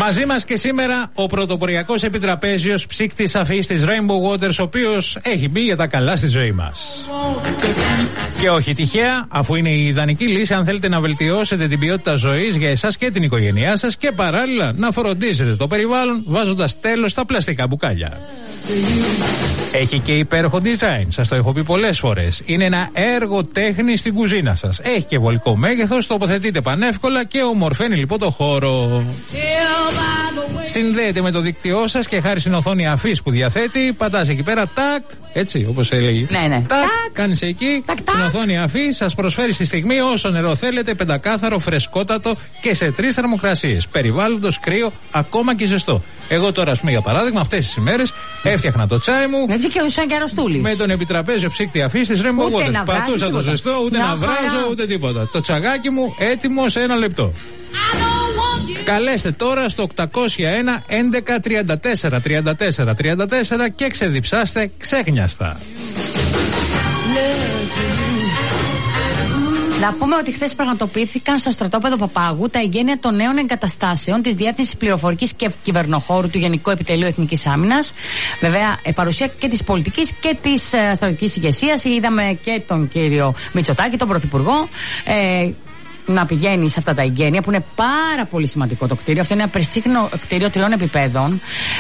Μαζί μας και σήμερα ο πρωτοποριακός επιτραπέζιος ψύκτης αφής της Rainbow Waters, ο οποίος έχει μπει για τα καλά στη ζωή μας. Και όχι τυχαία, αφού είναι η ιδανική λύση αν θέλετε να βελτιώσετε την ποιότητα ζωής για εσάς και την οικογένειά σας και παράλληλα να φροντίζετε το περιβάλλον βάζοντας τέλος στα πλαστικά μπουκάλια. Έχει και υπέροχο design, σας το έχω πει πολλές φορές. Είναι ένα έργο τέχνης στην κουζίνα σας. Έχει και βολικό μέγεθος, τοποθετείται πανεύκολα και ομορφαίνει λοιπόν το χώρο. Συνδέεται με το δίκτυό σας και χάρη στην οθόνη αφής που διαθέτει, πατάς εκεί πέρα, τάκ, έτσι όπως έλεγε. Ναι. Τάκ, κάνεις εκεί, την οθόνη αφής, σας προσφέρει στη στιγμή όσο νερό θέλετε, πεντακάθαρο, φρεσκότατο και σε 3 θερμοκρασίες. Περιβάλλοντος, κρύο, ακόμα και ζεστό. Εγώ τώρα, ας πούμε, για παράδειγμα, αυτές τις ημέρες έφτιαχνα το τσάι μου. Έτσι και ουσαν και αεροστούλης. Με τον επιτραπέζιο ψύκτη αφής της Rainbow Waters. Πατούσα το ζεστό, ούτε να βράζω, ούτε τίποτα. Το τσαγάκι μου έτοιμο σε 1 λεπτό. Καλέστε τώρα στο 801 11 34 34 34 και ξεδιψάστε ξέχνιαστα. Να πούμε ότι χθες πραγματοποιήθηκαν στο στρατόπεδο Παπάγου τα εγγένεια των νέων εγκαταστάσεων της Διεύθυνσης Πληροφορικής και Κυβερνοχώρου του Γενικού Επιτελείου Εθνικής Άμυνας. Βέβαια, παρουσία και της πολιτικής και της στρατιωτικής ηγεσίας. Είδαμε και τον κύριο Μητσοτάκη, τον Πρωθυπουργό, να πηγαίνει σε αυτά τα εγγένεια που είναι πάρα πολύ σημαντικό το κτίριο. Αυτό είναι ένα περσίχνο κτίριο 3 επιπέδων.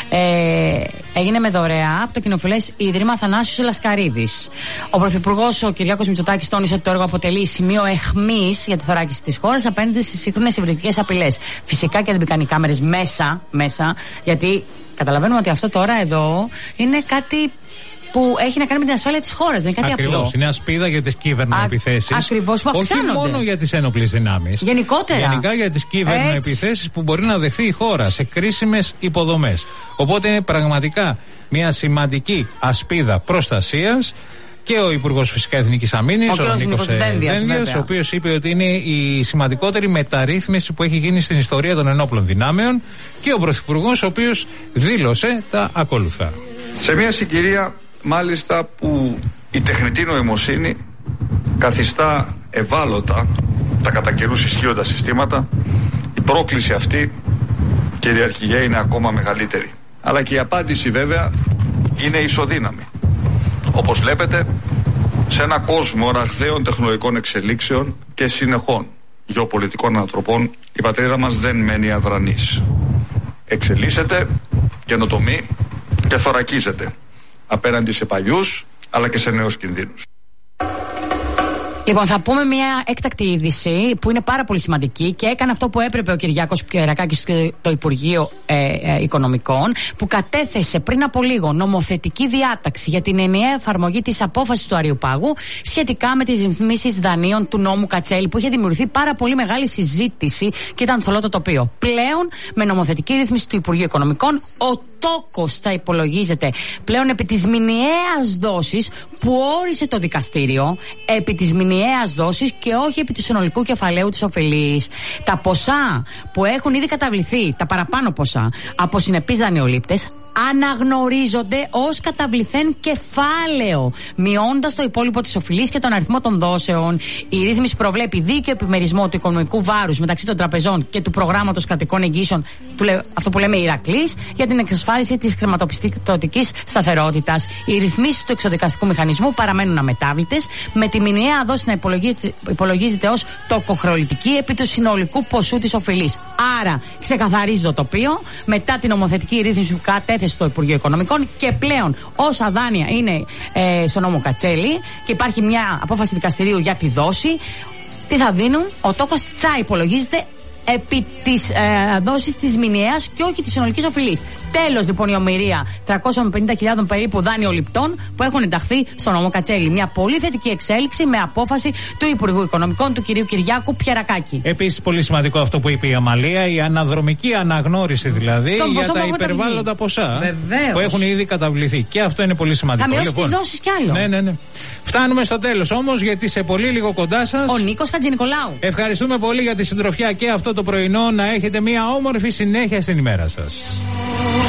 Έγινε με δωρεά από το κοινοφιλές Ίδρυμα Θανάσιος Λασκαρίδης. Ο Πρωθυπουργός, ο Κυριάκος Μητσοτάκης, τόνισε ότι το έργο αποτελεί σημείο αιχμής για τη θωράκιση της χώρας απέναντι στις σύγχρονες υβριδικές απειλές. Φυσικά και δεν μπήκαν οι κάμερες μέσα, γιατί καταλαβαίνουμε ότι αυτό τώρα εδώ είναι κάτι που έχει να κάνει με την ασφάλεια της χώρας, δεν είναι κάτι ακριβώς, απλό. Είναι ασπίδα για τις κύβερνοεπιθέσεις. Ακριβώς, που αυξάνονται. Όχι μόνο για τις ένοπλες δυνάμεις. Γενικά για τις κύβερνοεπιθέσεις που μπορεί να δεχθεί η χώρα σε κρίσιμες υποδομές. Οπότε είναι πραγματικά μια σημαντική ασπίδα προστασίας. Και ο Υπουργός φυσικά Εθνικής Αμήνης, ο Νίκος Δένδιας, ο οποίος είπε ότι είναι η σημαντικότερη μεταρρύθμιση που έχει γίνει στην ιστορία των ενόπλων δυνάμεων, και ο Πρωθυπουργός, ο οποίος δήλωσε τα ακόλουθα. Σε μια συγκυρία μάλιστα που η τεχνητή νοημοσύνη καθιστά ευάλωτα τα κατά καιρούς ισχύοντα συστήματα, η πρόκληση αυτή, κύριε Αρχηγέ, είναι ακόμα μεγαλύτερη. Αλλά και η απάντηση βέβαια είναι ισοδύναμη. Όπως βλέπετε, σε ένα κόσμο ραγδαίων τεχνολογικών εξελίξεων και συνεχών γεωπολιτικών ανατροπών, η πατρίδα μας δεν μένει αδρανής. Εξελίσσεται, καινοτομεί και θωρακίζεται απέναντι σε παλιούς αλλά και σε νέους κινδύνους. Λοιπόν, θα πούμε μια έκτακτη είδηση που είναι πάρα πολύ σημαντική και έκανε αυτό που έπρεπε ο Κυριάκος Πιερακάκης στο το Υπουργείο Οικονομικών, που κατέθεσε πριν από λίγο νομοθετική διάταξη για την ενιαία εφαρμογή της απόφασης του Αριουπάγου σχετικά με τις ρυθμίσεις δανείων του νόμου Κατσέλη, που είχε δημιουργηθεί πάρα πολύ μεγάλη συζήτηση και ήταν θολό το τοπίο. Πλέον, με νομοθετική ρύθμιση του Υπουργείου Οικονομικών, ο τόκος θα υπολογίζεται πλέον επί της μηνιαίας δόσης που όρισε το δικαστήριο, επί της μηνιαίας δόσης και όχι επί του συνολικού κεφαλαίου της οφειλής. Τα ποσά που έχουν ήδη καταβληθεί, τα παραπάνω ποσά από συνεπείς δανειολήπτες, αναγνωρίζονται ως καταβληθέν κεφάλαιο, μειώντας το υπόλοιπο της οφειλής και τον αριθμό των δόσεων. Η ρύθμιση προβλέπει δίκαιο επιμερισμό του οικονομικού βάρους μεταξύ των τραπεζών και του προγράμματος κρατικών εγγύσεων, αυτό που λέμε Ηρακλής, για την εξασφάλιση της χρηματοπιστωτικής σταθερότητας. Οι ρυθμίσεις του εξοδικαστικού μηχανισμού παραμένουν αμετάβλητες, με τη μηνιαία δόση να υπολογίζεται ως τοκοχρεωτική επί του συνολικού ποσού της οφειλής. Άρα, ξεκαθαρίζει το τοπίο μετά την νομοθετική ρύθμιση που κατέθεσε στο Υπουργείο Οικονομικών, και πλέον όσα δάνεια είναι στο νόμο Κατσέλη και υπάρχει μια απόφαση δικαστηρίου για τη δόση, τι θα δίνουν? Ο τόκος θα υπολογίζεται επί της δόσης της μηνιαίας και όχι της συνολικής οφειλής. Τέλος λοιπόν η ομηρία 350.000 περίπου δανειοληπτών που έχουν ενταχθεί στο νόμο Κατσέλη. Μια πολύ θετική εξέλιξη με απόφαση του Υπουργού Οικονομικών, του κυρίου Κυριάκου Πιερακάκη. Επίσης πολύ σημαντικό αυτό που είπε η Αμαλία, η αναδρομική αναγνώριση δηλαδή για τα υπερβάλλοντα ποσά. Βεβαίως. Που έχουν ήδη καταβληθεί. Και αυτό είναι πολύ σημαντικό. Θα μειώσει τις δόσεις κι άλλο. Ναι. Φτάνουμε στο τέλος όμως, γιατί σε πολύ λίγο κοντά σας ο Νίκος Χατζηνικολάου. Ευχαριστούμε πολύ για τη συντροφιά και αυτό το πρωινό. Να έχετε μια όμορφη συνέχεια στην ημέρα σας.